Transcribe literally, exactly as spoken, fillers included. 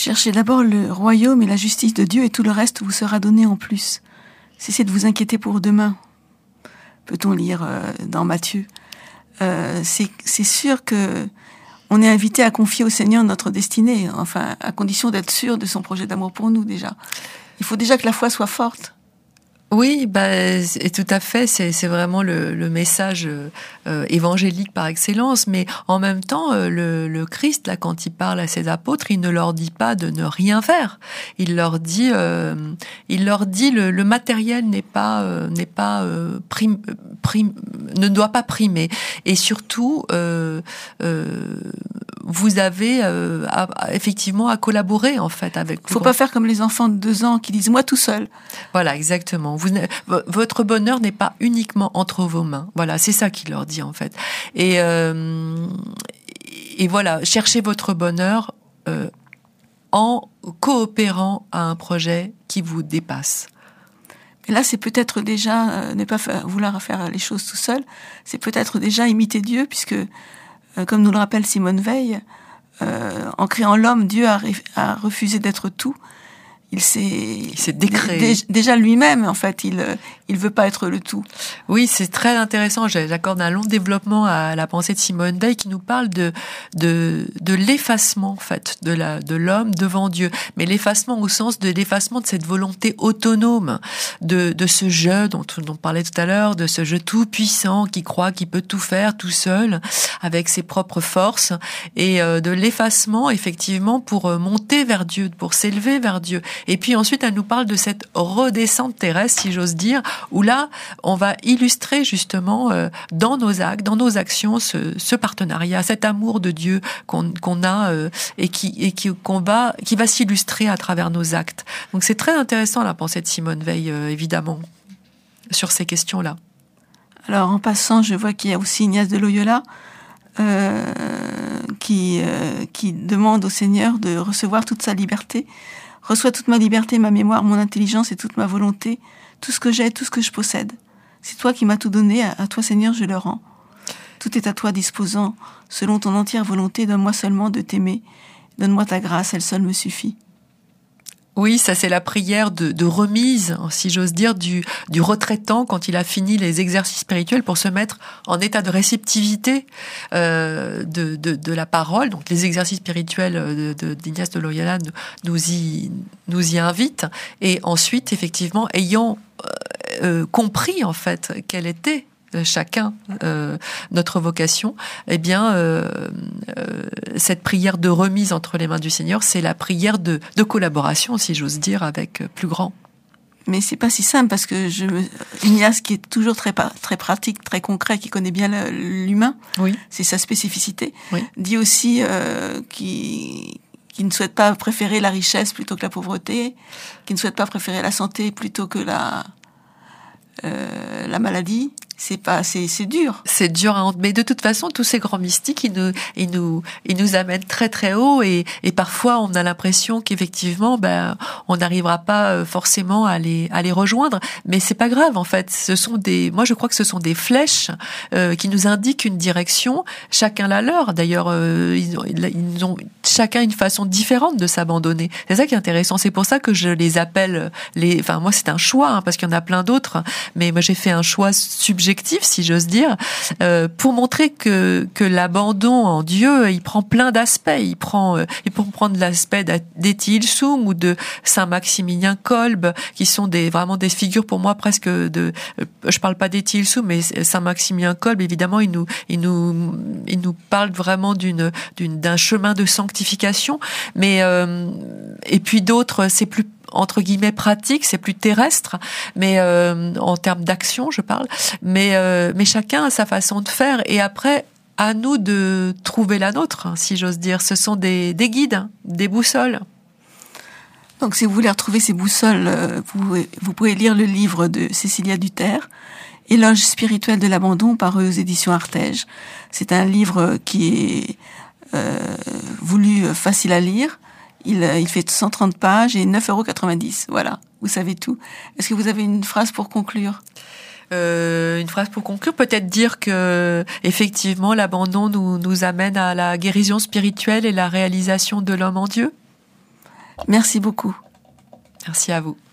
Cherchez d'abord le royaume et la justice de Dieu et tout le reste vous sera donné en plus. Cessez de vous inquiéter pour demain. Peut-on lire euh, dans Matthieu. Euh, c'est, c'est sûr que on est invité à confier au Seigneur notre destinée, enfin, à condition d'être sûr de son projet d'amour pour nous, déjà. Il faut déjà que la foi soit forte. Oui, bah, et tout à fait, c'est, c'est vraiment le, le message euh, évangélique par excellence, mais en même temps, euh, le, le Christ, là, quand il parle à ses apôtres, il ne leur dit pas de ne rien faire. Il leur dit, euh, il leur dit, le, le matériel n'est pas, euh, n'est pas euh, prime, prime, ne doit pas primer, et surtout, euh, euh, vous avez euh, à, à, effectivement à collaborer en fait avec. Il ne faut pas faire comme les enfants de deux ans qui disent moi tout seul. Voilà, exactement. Vous, votre bonheur n'est pas uniquement entre vos mains. Voilà, c'est ça qu'il leur dit en fait. Et euh, et voilà, cherchez votre bonheur euh, en coopérant à un projet qui vous dépasse. Mais là, c'est peut-être déjà euh, ne pas faire, vouloir faire les choses tout seul. C'est peut-être déjà imiter Dieu, puisque euh, comme nous le rappelle Simone Veil, euh, en créant l'homme, Dieu a, a refusé d'être tout. Il s'est, il s'est décréé. Dé, déjà lui-même, en fait, il il veut pas être le tout. Oui, c'est très intéressant. J'accorde un long développement à la pensée de Simone Veil qui nous parle de de de l'effacement en fait de la de l'homme devant Dieu, mais l'effacement au sens de l'effacement de cette volonté autonome de de ce je dont dont on parlait tout à l'heure, de ce je tout puissant qui croit qu'il peut tout faire tout seul avec ses propres forces, et euh, de l'effacement effectivement pour monter vers Dieu, pour s'élever vers Dieu. Et puis ensuite, elle nous parle de cette redescente terrestre, si j'ose dire, où là, on va illustrer justement euh, dans nos actes, dans nos actions, ce, ce partenariat, cet amour de Dieu qu'on, qu'on a euh, et qui et qui qu'on va qui va s'illustrer à travers nos actes. Donc c'est très intéressant la pensée de Simone Veil, euh, évidemment, sur ces questions-là. Alors en passant, je vois qu'il y a aussi Ignace de Loyola euh, qui euh, qui demande au Seigneur de recevoir toute sa liberté. Reçois toute ma liberté, ma mémoire, mon intelligence et toute ma volonté, tout ce que j'ai, tout ce que je possède. C'est toi qui m'as tout donné, à, à toi Seigneur je le rends. Tout est à toi disposant, selon ton entière volonté, donne-moi seulement de t'aimer. Donne-moi ta grâce, elle seule me suffit. Oui, ça c'est la prière de, de remise, si j'ose dire, du, du retraitant quand il a fini les exercices spirituels pour se mettre en état de réceptivité euh, de, de, de la parole. Donc les exercices spirituels de, de, d'Ignace de Loyola nous, nous, y, nous y invitent. Et ensuite, effectivement, ayant euh, euh, compris en fait quelle était chacun euh, notre vocation, eh bien euh, euh, cette prière de remise entre les mains du Seigneur, c'est la prière de, de collaboration, si j'ose dire, avec plus grand. Mais c'est pas si simple parce que je, Ignace, qui est toujours très très pratique, très concret, qui connaît bien le, l'humain, oui. c'est sa spécificité, oui. dit aussi euh, qui qui ne souhaite pas préférer la richesse plutôt que la pauvreté, qui ne souhaite pas préférer la santé plutôt que la euh, la maladie. C'est pas, c'est, c'est dur. C'est dur, hein. Mais de toute façon, tous ces grands mystiques, ils nous, ils nous, ils nous amènent très très haut, et, et parfois on a l'impression qu'effectivement, ben, on n'arrivera pas forcément à les, à les rejoindre. Mais c'est pas grave, en fait. Ce sont des, moi je crois que ce sont des flèches euh, qui nous indiquent une direction. Chacun la leur. D'ailleurs, euh, ils, ont, ils ont chacun une façon différente de s'abandonner. C'est ça qui est intéressant. C'est pour ça que je les appelle les. Enfin, moi c'est un choix, hein, parce qu'il y en a plein d'autres. Mais moi j'ai fait un choix subjectif, si j'ose dire, euh, pour montrer que que l'abandon en Dieu, il prend plein d'aspects. Il prend, euh, il peut prendre l'aspect d'Etty Hillesum ou de Saint Maximilien Kolbe, qui sont des vraiment des figures pour moi presque de. Euh, je parle pas d'Etty Hillesum, mais Saint Maximilien Kolbe, évidemment, il nous, il nous, il nous parle vraiment d'une, d'une d'un chemin de sanctification. Mais euh, et puis d'autres, c'est plus entre guillemets pratique, c'est plus terrestre, mais euh, en termes d'action, je parle. Mais euh, mais chacun a sa façon de faire, et après à nous de trouver la nôtre, si j'ose dire. Ce sont des des guides, des boussoles. Donc, si vous voulez retrouver ces boussoles, vous pouvez, vous pouvez lire le livre de Cécilia Duterre, Éloge spirituel de l'abandon, paru aux éditions Artege. C'est un livre qui est euh, voulu facile à lire. Il, il fait cent trente pages et neuf euros quatre-vingt-dix. Voilà, vous savez tout. Est-ce que vous avez une phrase pour conclure ? Euh, une phrase pour conclure, peut-être dire que effectivement l'abandon nous nous amène à la guérison spirituelle et la réalisation de l'homme en Dieu. Merci beaucoup. Merci à vous.